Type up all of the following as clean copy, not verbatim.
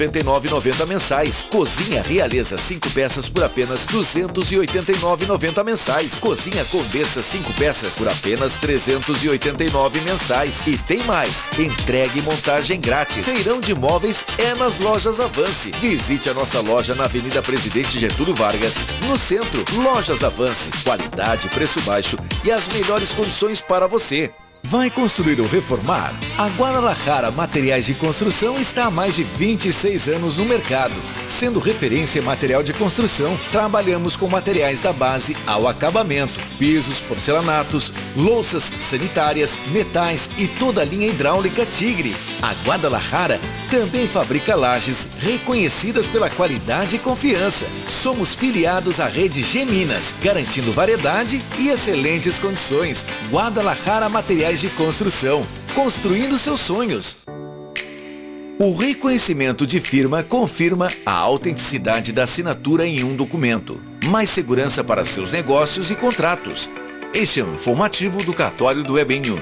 R$99,90 mensais. Cozinha Realeza 5 peças por apenas R$289,90 mensais. Cozinha Condessa 5 peças por apenas R$389 mensais. E tem mais, entrega e montagem grátis. Feirão de móveis é nas lojas Avance. Visite a nossa loja na Avenida Presidente Getúlio Vargas, no centro. Lojas Avance, qualidade, preço baixo e as melhores condições para você. Vai construir ou reformar? A Guadalajara Materiais de Construção está há mais de 26 anos no mercado. Sendo referência em material de construção, trabalhamos com materiais da base ao acabamento, pisos, porcelanatos, louças sanitárias, metais e toda a linha hidráulica Tigre. A Guadalajara também fabrica lajes reconhecidas pela qualidade e confiança. Somos filiados à rede G Minas, garantindo variedade e excelentes condições. Guadalajara Materiais de Construção, construindo seus sonhos. O reconhecimento de firma confirma a autenticidade da assinatura em um documento. Mais segurança para seus negócios e contratos. Este é o informativo do cartório do EBNU,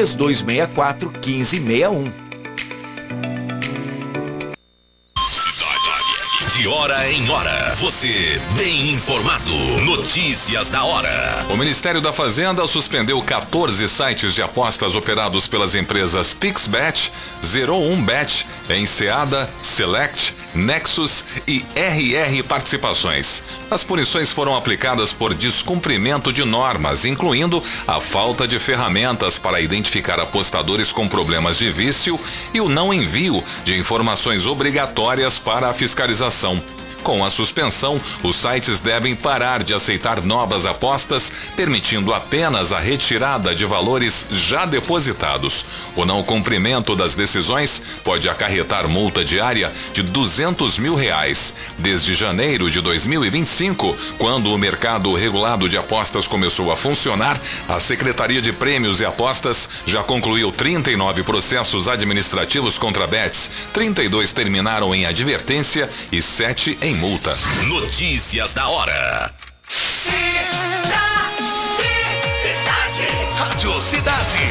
3264-1561. De hora em hora, você bem informado. Notícias da hora. O Ministério da Fazenda suspendeu 14 sites de apostas operados pelas empresas PixBet, 01Bet, Enseada, Select, Nexus e RR Participações. As punições foram aplicadas por descumprimento de normas, incluindo a falta de ferramentas para identificar apostadores com problemas de vício e o não envio de informações obrigatórias para a fiscalização. Com a suspensão, os sites devem parar de aceitar novas apostas, permitindo apenas a retirada de valores já depositados. O não cumprimento das decisões pode acarretar multa diária de R$200 mil. Desde janeiro de 2025, quando o mercado regulado de apostas começou a funcionar, a Secretaria de Prêmios e Apostas já concluiu 39 processos administrativos contra bets, 32 terminaram em advertência e 7 em multa. Notícias da hora. Cidade. Rádio Cidade.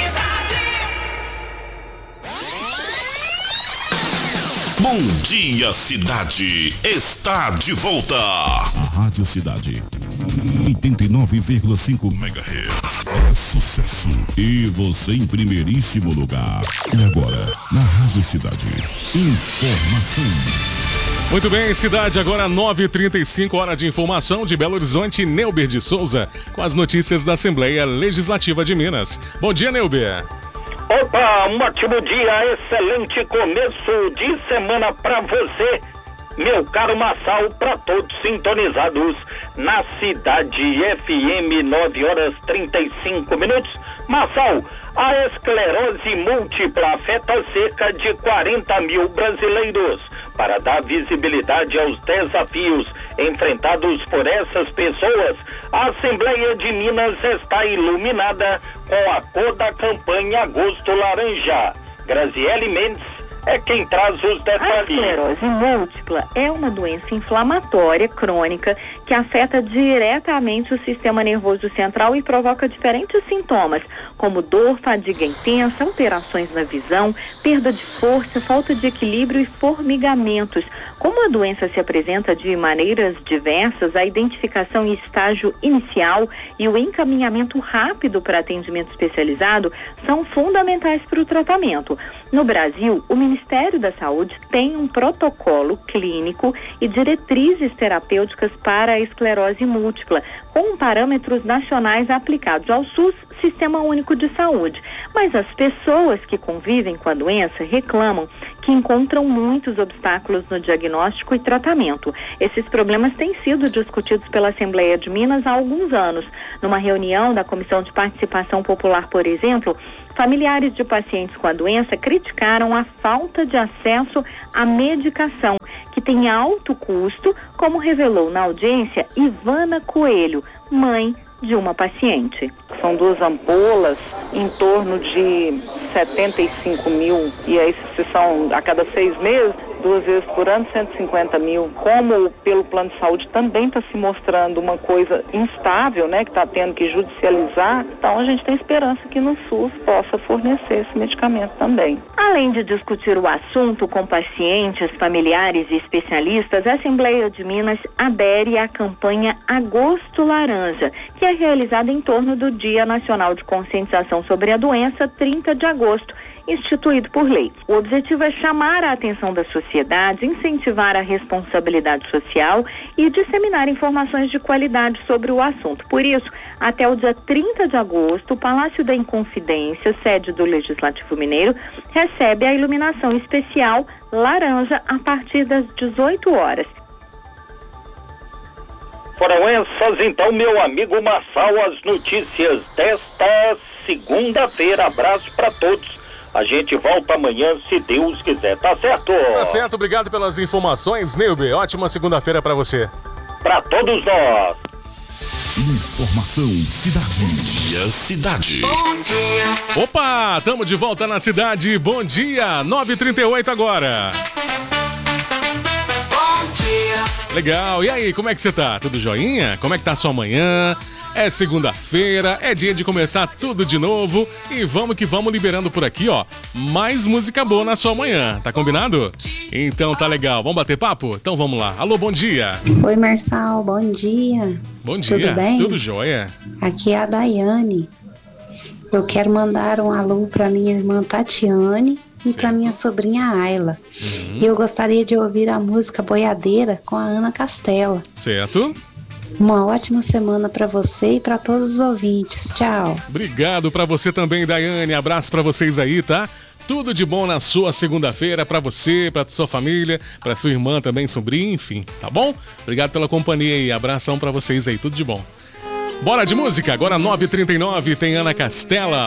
Bom dia, cidade. Está de volta. A Rádio Cidade 89,5 MHz é sucesso e você em primeiríssimo lugar. E agora, na Rádio Cidade, informação. Muito bem, cidade, agora 9h35, hora de informação de Belo Horizonte, Neuber de Souza, com as notícias da Assembleia Legislativa de Minas. Bom dia, Neuber. Opa, um ótimo dia, excelente começo de semana para você, meu caro Massal, para todos sintonizados na Cidade FM, 9h35. Massal, a esclerose múltipla afeta cerca de 40 mil brasileiros. Para dar visibilidade aos desafios enfrentados por essas pessoas, a Assembleia de Minas está iluminada com a cor da campanha Agosto Laranja. Graziele Mendes é quem traz os detalhes. A esclerose múltipla é uma doença inflamatória crônica que afeta diretamente o sistema nervoso central e provoca diferentes sintomas, como dor, fadiga intensa, alterações na visão, perda de força, falta de equilíbrio e formigamentos. Como a doença se apresenta de maneiras diversas, a identificação em estágio inicial e o encaminhamento rápido para atendimento especializado são fundamentais para o tratamento. No Brasil, o Ministério da Saúde tem um protocolo clínico e diretrizes terapêuticas para a esclerose múltipla, com parâmetros nacionais aplicados ao SUS, Sistema Único de Saúde. Mas as pessoas que convivem com a doença reclamam que encontram muitos obstáculos no diagnóstico e tratamento. Esses problemas têm sido discutidos pela Assembleia de Minas há alguns anos. Numa reunião da Comissão de Participação Popular, por exemplo, familiares de pacientes com a doença criticaram a falta de acesso à medicação, que tem alto custo, como revelou na audiência Ivana Coelho, mãe de uma paciente. São 2 ampolas, em torno de 75 mil, e aí se são a cada 6 meses, 2 vezes por ano, 150 mil. Como pelo plano de saúde também está se mostrando uma coisa instável, né, que está tendo que judicializar, então a gente tem esperança que no SUS possa fornecer esse medicamento também. Além de discutir o assunto com pacientes, familiares e especialistas, a Assembleia de Minas adere à campanha Agosto Laranja, que é realizada em torno do Dia Nacional de Conscientização sobre a Doença, 30 de agosto, instituído por lei. O objetivo é chamar a atenção da sociedade, incentivar a responsabilidade social e disseminar informações de qualidade sobre o assunto. Por isso, até o dia 30 de agosto, o Palácio da Inconfidência, sede do Legislativo Mineiro, recebe a iluminação especial laranja a partir das 18 horas. Foram essas, então, meu amigo Marçal, as notícias desta segunda-feira. Abraço para todos. A gente volta amanhã, se Deus quiser. Tá certo? Tá certo, obrigado pelas informações, Neuber. Ótima segunda-feira pra você. Pra todos nós. Informação Cidade. Dia Cidade. Bom dia. Opa, tamo de volta na cidade. Bom dia, 9h38 agora. Bom dia. Legal, e aí, como é que você tá? Tudo joinha? Como é que tá a sua manhã? É segunda-feira, é dia de começar tudo de novo e vamos que vamos liberando por aqui, ó, mais música boa na sua manhã, tá combinado? Então tá legal, vamos bater papo? Então vamos lá. Alô, bom dia. Oi, Marçal, bom dia. Bom dia. Tudo bem? Tudo jóia. Aqui é a Daiane. Eu quero mandar um alô pra minha irmã Tatiane e pra minha sobrinha Ayla. E eu gostaria de ouvir a música Boiadeira com a Ana Castela. Certo? Uma ótima semana pra você e pra todos os ouvintes. Tchau. Obrigado pra você também, Daiane. Abraço pra vocês aí, tá? Tudo de bom na sua segunda-feira pra você, pra sua família, pra sua irmã também, sobrinha, enfim, tá bom? Obrigado pela companhia aí. Abração pra vocês aí, tudo de bom. Bora de música, agora 9h39, tem Ana Castela.